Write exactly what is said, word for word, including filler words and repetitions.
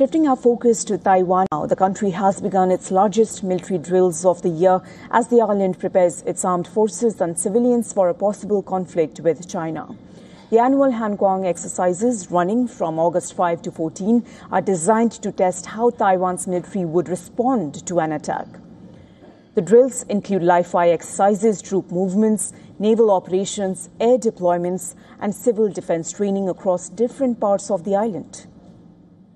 Shifting our focus to Taiwan now, the country has begun its largest military drills of the year as the island prepares its armed forces and civilians for a possible conflict with China. The annual Hanguang exercises, running from August fifth to fourteen, are designed to test how Taiwan's military would respond to an attack. The drills include live-fire exercises, troop movements, naval operations, air deployments, and civil defense training across different parts of the island.